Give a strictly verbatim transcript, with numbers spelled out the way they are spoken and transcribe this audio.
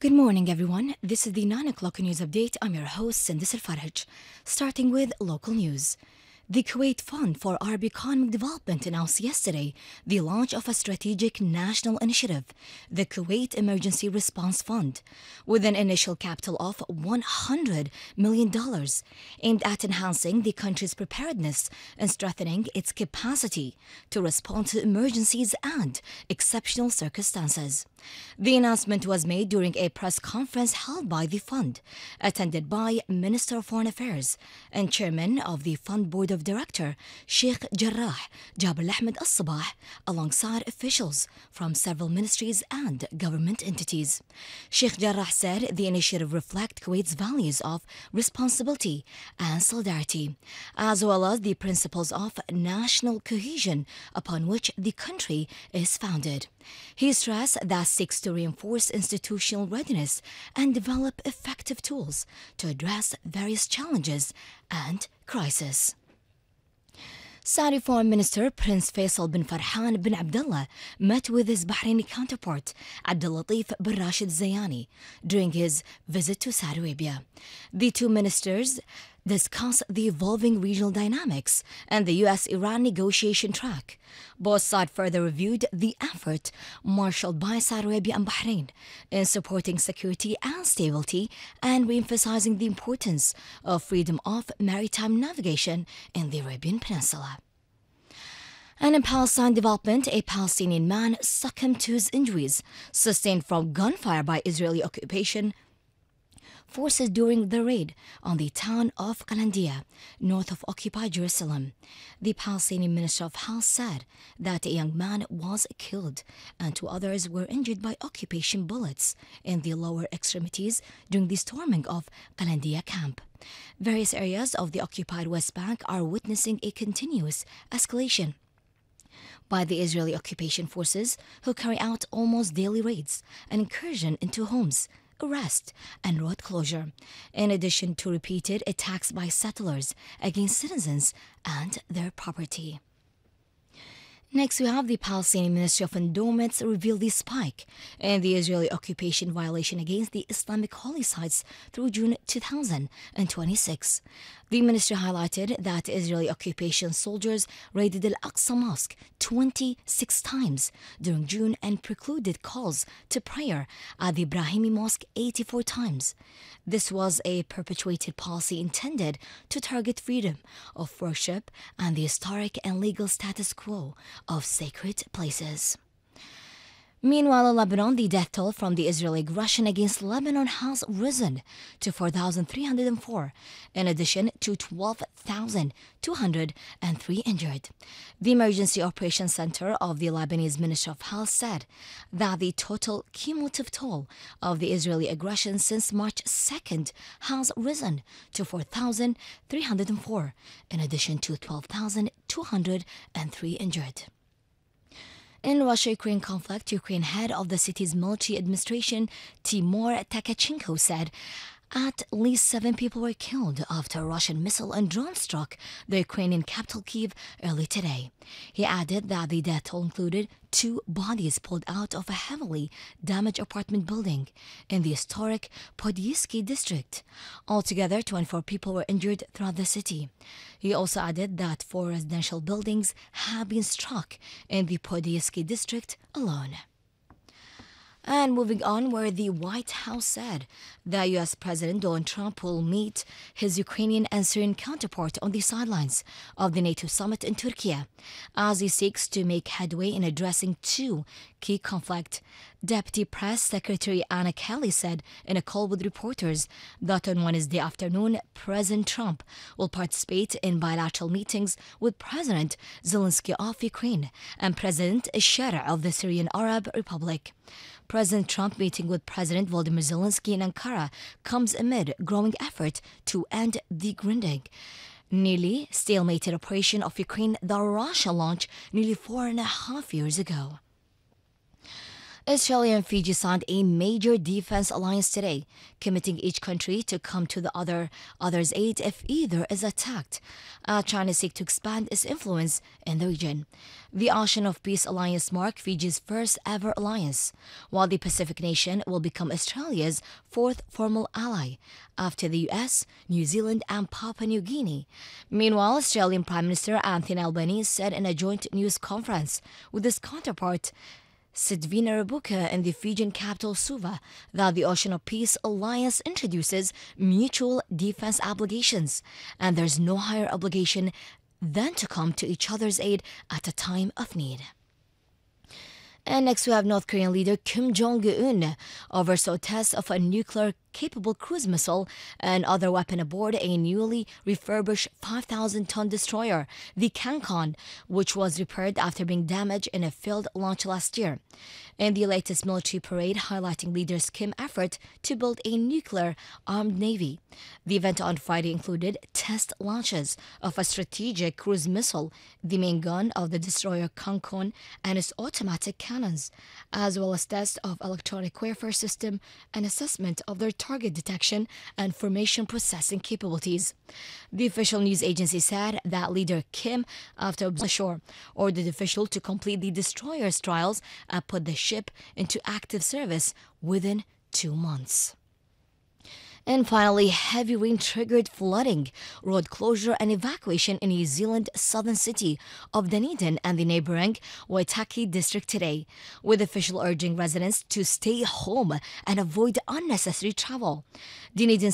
Good morning, everyone. This is the nine o'clock news update. I'm your host, Sindis Al Faraj. Starting with local news. The Kuwait Fund for Arab Economic Development announced yesterday the launch of a strategic national initiative, the Kuwait Emergency Response Fund, with an initial capital of one hundred million dollars, aimed at enhancing the country's preparedness and strengthening its capacity to respond to emergencies and exceptional circumstances. The announcement was made during a press conference held by the fund, attended by Minister of Foreign Affairs and Chairman of the Fund Board of Director, Sheikh Jarrah Jabal Ahmed Al Sabah, alongside officials from several ministries and government entities. Sheikh Jarrah said the initiative reflects Kuwait's values of responsibility and solidarity, as well as the principles of national cohesion upon which the country is founded. He stressed that seeks to reinforce institutional readiness and develop effective tools to address various challenges and crises. Saudi Foreign Minister Prince Faisal bin Farhan bin Abdullah met with his Bahraini counterpart Abdul Latif bin Rashid Zayani during his visit to Saudi Arabia. The two ministers discussed the evolving regional dynamics and the U S Iran negotiation track. Both sides further reviewed the effort marshaled by Saudi Arabia and Bahrain in supporting security and stability and re-emphasizing the importance of freedom of maritime navigation in the Arabian Peninsula. And in Palestine development, a Palestinian man succumbed to his injuries sustained from gunfire by Israeli occupation forces during the raid on the town of Qalandiya, north of occupied Jerusalem. The Palestinian Minister of Health said that a young man was killed and two others were injured by occupation bullets in the lower extremities during the storming of Qalandiya camp. Various areas of the occupied West Bank are witnessing a continuous escalation by the Israeli occupation forces, who carry out almost daily raids and incursion into homes, arrest, and road closure, in addition to repeated attacks by settlers against citizens and their property. Next, we have the Palestinian Ministry of Endowments revealed the spike in the Israeli occupation violation against the Islamic holy sites through June two thousand twenty-six. The ministry highlighted that Israeli occupation soldiers raided Al-Aqsa Mosque twenty-six times during June and precluded calls to prayer at the Ibrahimi Mosque eighty-four times. This was a perpetuated policy intended to target freedom of worship and the historic and legal status quo of sacred places. Meanwhile, in Lebanon, the death toll from the Israeli aggression against Lebanon has risen to four thousand three hundred four, in addition to twelve thousand two hundred three injured. The Emergency Operations Center of the Lebanese Ministry of Health said that the total cumulative toll of the Israeli aggression since March second has risen to four thousand three hundred four, in addition to twelve thousand two hundred three injured. In Russia-Ukraine conflict, Ukraine head of the city's military administration, Timur Takachenko, said at least seven people were killed after a Russian missile and drone struck the Ukrainian capital Kyiv early today. He added that the death toll included two bodies pulled out of a heavily damaged apartment building in the historic Podilsky district. Altogether, twenty-four people were injured throughout the city. He also added that four residential buildings have been struck in the Podilsky district alone. And moving on, where the White House said that U S President Donald Trump will meet his Ukrainian and Syrian counterpart on the sidelines of the NATO summit in Turkey as he seeks to make headway in addressing two key conflicts. Deputy Press Secretary Anna Kelly said in a call with reporters that on Wednesday afternoon, President Trump will participate in bilateral meetings with President Zelensky of Ukraine and President Bashar of the Syrian Arab Republic. President Trump meeting with President Volodymyr Zelensky in Ankara comes amid growing effort to end the grinding, nearly stalemated operation of Ukraine that Russia launched nearly four and a half years ago. Australia and Fiji signed a major defense alliance today, committing each country to come to the other other's aid if either is attacked. Uh, China seeks to expand its influence in the region. The Ocean of Peace Alliance marked Fiji's first ever alliance, while the Pacific nation will become Australia's fourth formal ally, after the U S, New Zealand, and Papua New Guinea. Meanwhile, Australian Prime Minister Anthony Albanese said in a joint news conference with his counterpart Sitvina Rabuka in the Fijian capital Suva that the Ocean of Peace Alliance introduces mutual defense obligations, and there's no higher obligation than to come to each other's aid at a time of need. And next we have North Korean leader Kim Jong-un oversaw tests of a nuclear-capable cruise missile and other weapon aboard a newly refurbished five thousand ton destroyer, the Kangkon, which was repaired after being damaged in a failed launch last year. In the latest military parade highlighting leaders Kim's effort to build a nuclear-armed navy. The event on Friday included test launches of a strategic cruise missile, the main gun of the destroyer Kangkon, and its automatic cannons, as well as tests of electronic warfare system and assessment of their target detection and formation processing capabilities. The official news agency said that leader Kim, after ashore, ordered the official to complete the destroyer's trials and put the ship into active service within two months. And finally, heavy rain triggered flooding, road closure and evacuation in New Zealand's southern city of Dunedin and the neighbouring Waitaki district today, with officials urging residents to stay home and avoid unnecessary travel. Dunedin